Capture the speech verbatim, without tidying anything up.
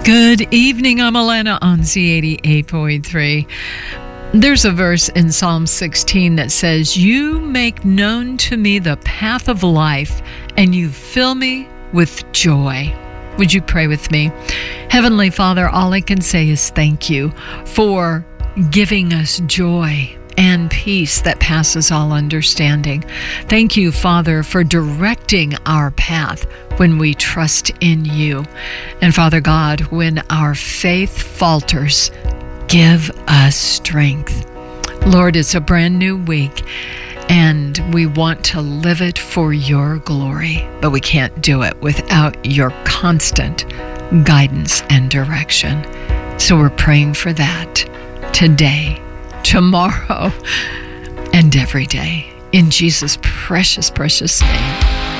Good evening, I'm Alana on Z eighty-eight point three. There's a verse in Psalm sixteen that says, "You make known to me the path of life, and you fill me with joy." Would you pray with me? Heavenly Father, all I can say is thank you for giving us joy and peace that passes all understanding. Thank you, Father, for directing our path when we trust in you. And Father God, when our faith falters, give us strength. Lord, it's a brand new week, and we want to live it for your glory, but we can't do it without your constant guidance and direction. So we're praying for that today, tomorrow, and every day. In Jesus' precious, precious name.